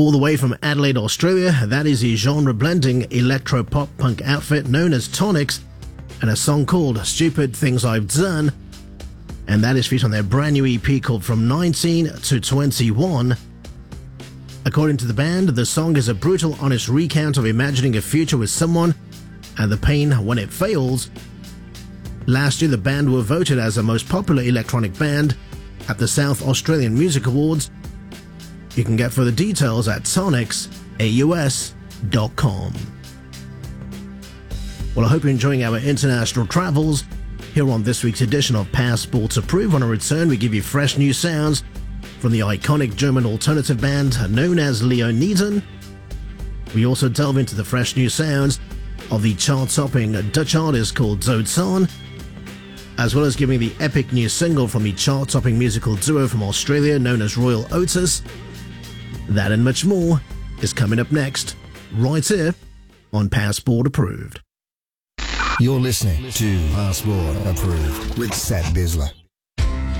All the way from Adelaide, Australia, that is a genre-blending electro-pop-punk outfit known as Tonics, and a song called Stupid Things I've Done, and that is featured on their brand new EP called From 19 to 21. According to the band, the song is a brutal, honest recount of imagining a future with someone and the pain when it fails. Last year, the band were voted as the most popular electronic band at the South Australian Music Awards. You can get further details at tonicsaus.com. Well, I hope you're enjoying our international travels. Here on this week's edition of Passport Approved, on a return, we give you fresh new sounds from the iconic German alternative band known as Leoniden. We also delve into the fresh new sounds of the chart-topping Dutch artist called Zozan, as well as giving the epic new single from the chart-topping musical duo from Australia known as Royal Otis. That and much more is coming up next, right here on Passport Approved. You're listening to Passport Approved with Seth Bisler.